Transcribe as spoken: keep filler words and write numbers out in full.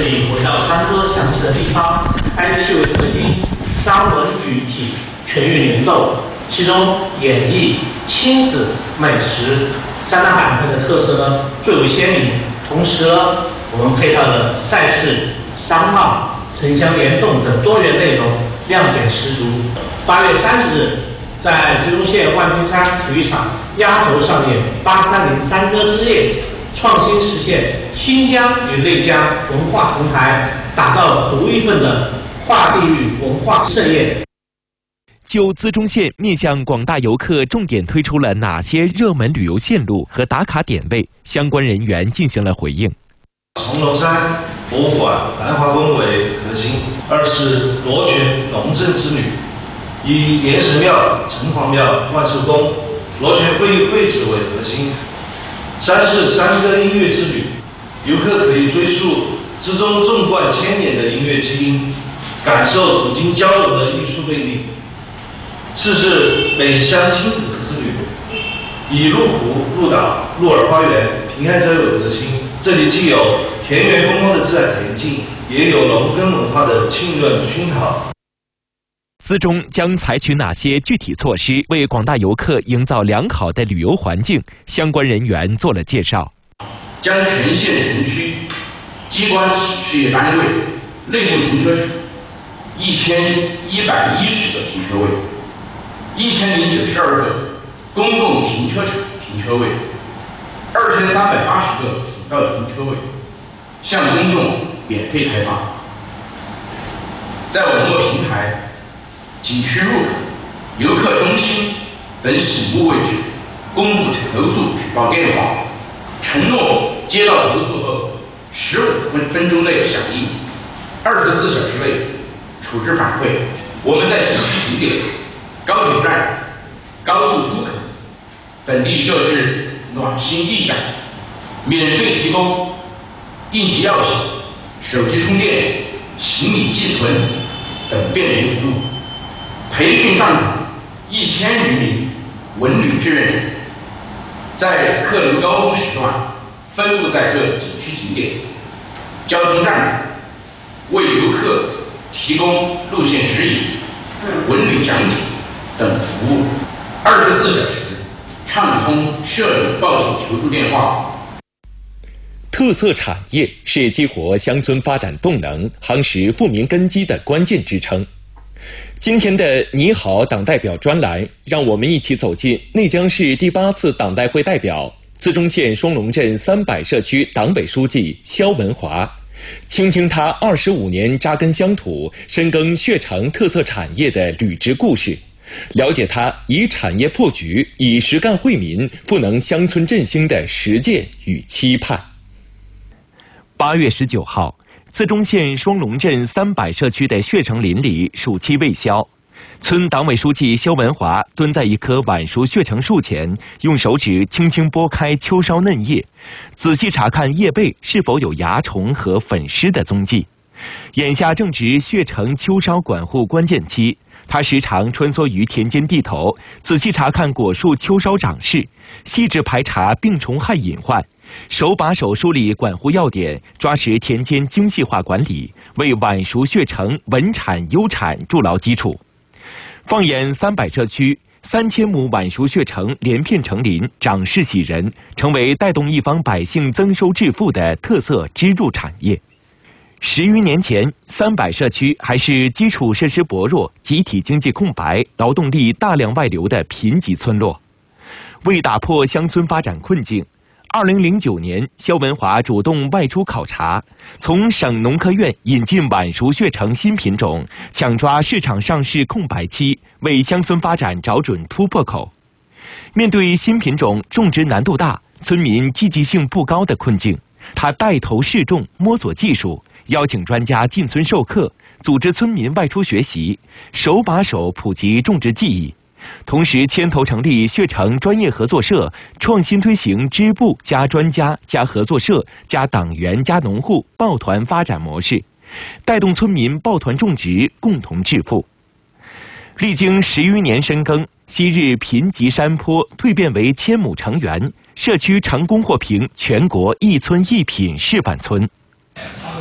是以回到山歌响起的地方，哀戚为核心，三文语体全域联动，其中演艺、亲子、美食三大板块的特色呢最为鲜明。同时呢，我们配套了赛事、商贸、城乡联动等多元内容，亮点十足。八月三十日，在资中县万金山体育场压轴上演八三零山歌之夜，创新实现新疆与内疆文化同台，打造独一份的跨地域文化盛宴。 就资中县面向广大游客重点推出了哪些热门旅游线路和打卡点位，相关人员进行了回应。 从龙山博物馆、南华宫为核心；二是罗泉龙镇之旅，以莲神庙、城隍庙、万寿宫、罗泉会议会址为核心；三是山歌音乐之旅，游客可以追溯资中纵贯千年的音乐基因，感受古今交融的艺术魅力。四是美乡亲子之旅，以鹿湖、鹿岛、鹿儿花园、平安斋为核心，这里既有田园风光的自然恬静，也有农耕文化的浸润熏陶。 资中将采取哪些具体措施，为广大游客营造良好的旅游环境？相关人员做了介绍。 将全县城区机关企事业单位内部停车场一千一百一十个停车位，一千零九十二个公共停车场停车位，二千三百八十个辅道停车位，向公众免费开放。在网络平台、景区入口、游客中心等醒目位置公布投诉举报电话，承诺接到投诉后十五分钟内响应，二十四小时内处置反馈。我们在景区景点、高铁站、高速出口等地设置暖心驿站，免费提供应急药品、手机充电、行李寄存等便民服务，培训上岗一千余名文旅志愿者，在客流高峰时段分布在各景区景点、交通站，为游客提供路线指引、文旅讲解等服务，二十四小时畅通社领报警求助电话。 特色产业是激活乡村发展动能、夯实富民根基的关键支撑。今天的你好党代表专栏，让我们一起走进内江市第八次党代会代表、资中县双龙镇三百社区党委书记肖文华，倾听他二十五年扎根乡土、深耕血城特色产业的履职故事，了解他以产业破局、以实干惠民、赋能乡村振兴的实践与期盼。八月十九号，资中县双龙镇三百社区的血城林里暑期未消，村党委书记肖文华蹲在一棵晚熟血城树前，用手指轻轻拨开秋梢嫩叶，仔细查看叶背是否有蚜虫和粉虱的踪迹。眼下正值血城秋梢管护关键期，他时常穿梭于田间地头，仔细查看果树秋梢长势，细致排查病虫害隐患，手把手梳理管护要点，抓实田间精细化管理，为晚熟血城稳产优产筑牢基础。放眼三百社区，三千亩晚熟血城连片成林，长势喜人，成为带动一方百姓增收致富的特色支柱产业。十余年前，三百社区还是基础设施薄弱、集体经济空白、劳动力大量外流的贫瘠村落。为打破乡村发展困境，二零零九年，肖文华主动外出考察，从省农科院引进晚熟血城新品种，抢抓市场上市空白期，为乡村发展找准突破口。面对新品种种植难度大、村民积极性不高的困境，他带头试种，摸索技术，邀请专家进村授课，组织村民外出学习，手把手普及种植技艺。同时牵头成立血城专业合作社，创新推行支部加专家加合作社加党员加农户抱团发展模式，带动村民抱团种植，共同致富。历经十余年深耕，昔日贫瘠山坡蜕变为千亩成园，社区成功获评全国一村一品示范村。